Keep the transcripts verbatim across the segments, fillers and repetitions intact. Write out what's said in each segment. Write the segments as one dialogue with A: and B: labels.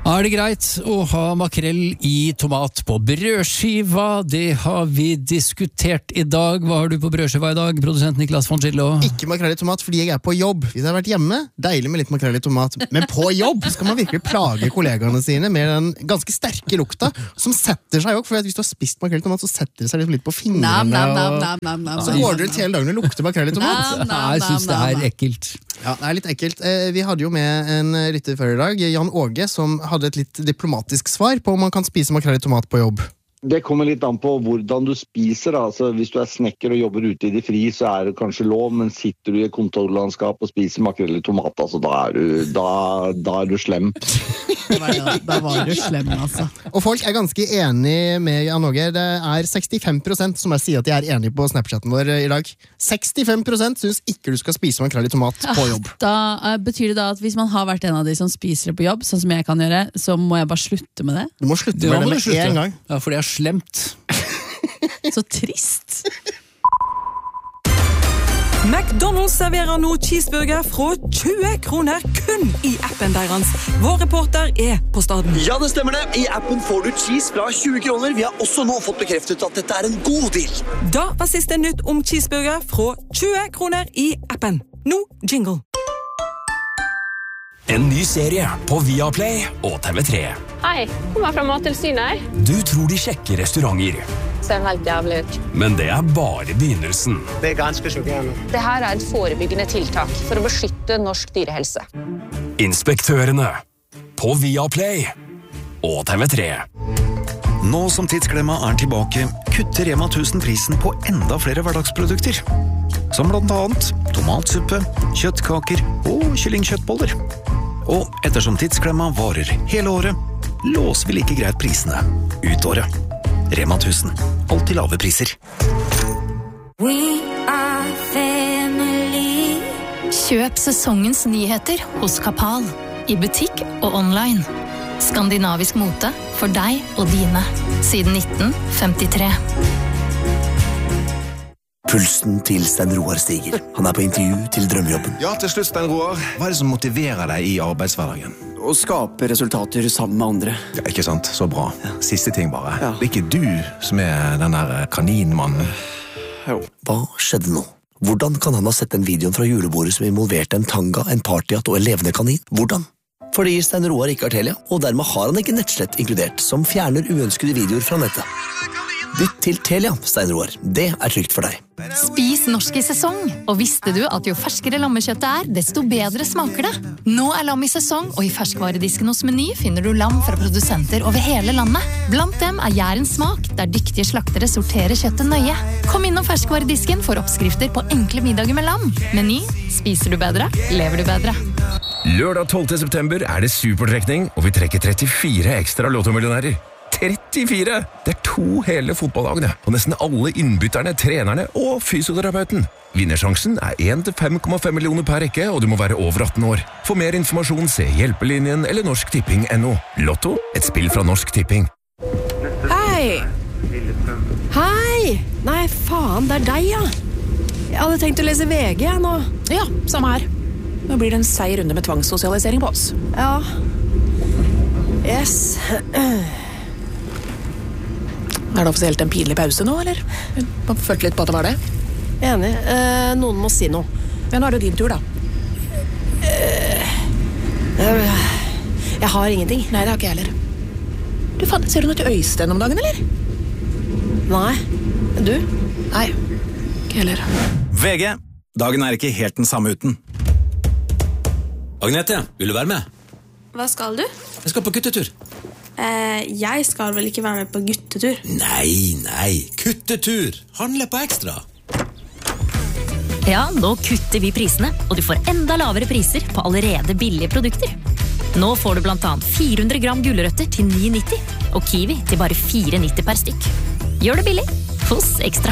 A: Er det greit å ha makrell i tomat på brødskiva? Det har vi diskutert i dag. Hva har du på brødskiva i dag, produsent Niklas von Schillo?
B: Ikke makrell i tomat fordi jeg er på jobb. Hvis jeg har vært hjemme, deilig med litt makrell i tomat. Men på jobb skal man virkelig plage kollegaene sine med den ganske sterke lukta, som setter seg jo, for hvis du har spist makrell i tomat, så setter det seg litt på fingrene.
C: Nam, nam, nam,
B: og...
C: nam, nam, nam,
B: så går det ut hele dagen og lukter makrell i tomat.
C: Nam, nam,
A: Nei, jeg synes det er ekkelt.
B: Ja, det er litt ekkelt. Vi hadde jo med en lytter før i dag, Jan Åge, som hadde et litt diplomatisk svar på om man kan spise makrell i tomat på jobb.
D: Det kommer litt an på hvordan du spiser. Altså, hvis du er snekker og jobber ute i det fri, så er det kanskje lov, men sitter du i et kontorlandskap og spiser makrell i tomat, altså, da, er du, da, da er du slem.
C: Da var du slem, altså.
B: Og folk er ganske enige med Jan Åge. Det er sekstifem prosent som er sier at de er enige på Snapchatten vår i dag. sekstifem prosent synes ikke du skal spise makrell i tomat på jobb.
C: Da uh, betyr det da at hvis man har vært en av de som spiser det på jobb, sånn som jeg kan gjøre, så må jeg bare slutte med det.
B: Du må slutte med det med en gang.
A: Ja, for det er slemt.
C: Så trist.
E: McDonald's serverer nå cheeseburger fra tjue kroner kun i appen deres. Vår reporter er på staden.
F: Ja, det stemmer det. I appen får du cheese fra tjue kroner. Vi har også nå fått bekreftet at dette er en god deal.
E: Da var siste nytt om cheeseburger fra tjue kroner i appen. Nå jingle.
G: En ny serie på Viaplay og T V tre.
H: Hei, kommer fra Mattilsynet.
G: Du tror de sjekker restauranter.
H: Ser helt jævlig ut.
G: Men det er bare begynnelsen.
F: Det er ganske sjokkerende.
H: Det her er et forebyggende tiltak for å beskytte norsk dyrehelse.
G: Inspektørene på Viaplay og T V tre.
I: Nå som Tidsklemma er tilbake, kutter Rema tusen prisen på enda flere hverdagsprodukter. Som blant annet tomatsuppe, kjøttkaker og kyllingkjøttboller. Og ettersom Tidsklemma varer hele året, låser vi like greit prisene ut året. Rema tusen. Alltid lave priser.
J: We are family. Kjøp sesongens nyheter hos Kapal. I butikk og online. Skandinavisk mote for deg og dine. Siden nitten femtitre.
F: Pulsen til Stein Roar stiger. Han er på intervju til drømmejobben.
K: Ja, til slutt, Stein Roar. Hva er det som motiverer deg i arbeidshverdagen?
F: Å skape resultater sammen med andre.
K: Ja, ikke sant? Så bra. Siste ting bare. Ja. Det er ikke du som er den der kaninmannen.
F: Jo. Hva skjedde nå? Hvordan kan han ha sett den videoen fra julebordet som involverte en tanga, en partyhatt og en levende kanin? Hvordan? Fordi Stein Roar ikke har Telia, og dermed har han ikke nettslett inkludert, som fjerner uønskede videoer fra nettet. Bytt til Telia, Stein Roar. Det er trygt for deg.
J: Spis norsk i sesong. Og visste du at jo ferskere lammekjøttet er, desto bedre smaker det? Nå er lam i sesong, og i ferskvaredisken hos Meny finner du lam fra produsenter over hele landet. Blant dem er Jærens smak, der dyktige slaktere sorterer kjøttet nøye. Kom innom ferskvaredisken for oppskrifter på enkle middager med lam. Meny. Spiser du bedre, lever du bedre.
G: Lørdag tolvte september er det supertrekning, og vi trekker trettifire ekstra lottomillionærer. trettifire! Det er to hele fotballagene, og nesten alle innbytterne, trenerne og fysioterapeuten. Vinnersjansen er én til fem komma fem millioner per rekke, og du må være over atten år. For mer informasjon, se Hjelpelinjen eller Norsk Tipping punktum no. Lotto, et spill fra Norsk Tipping.
L: Hei! Hei! Nei, faen, det er deg, ja. Jeg hadde tenkt å lese V G nå.
M: Ja, samme her. Nå blir det en seig runde med tvangssosialisering på oss.
L: Ja. Yes.
M: Er det offisielt en pinlig pause nå, eller? Man følte litt på at det var det.
L: Enig. Eh, noen må si noe.
M: Ja, nå er det din tur, da.
L: Eh, eh, jeg har ingenting.
M: Nei, det har ikke jeg heller. Du, faen, ser du noe til Øystein om dagen, eller?
L: Nei. Du?
M: Nei, ikke heller.
I: V G. Dagen er ikke helt den samme uten. Agnete, vil du være med?
N: Hva skal du?
I: Jeg skal på guttetur.
N: Eh, jeg skal vel ikke være med på guttetur?
I: Nei, nei. Kuttetur. Handle på ekstra.
J: Ja, nå kutter vi prisene, og du får enda lavere priser på allerede billige produkter. Nå får du blant annet fire hundre gram gulrøtter til ni nitti, og kiwi til bare fire nitti per stykk. Gjør det billig hos Ekstra.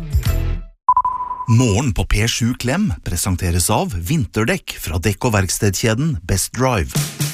O: Morgen på P sju Klem presenteres av vinterdekk fra dekk- og verkstedkjeden Best Drive.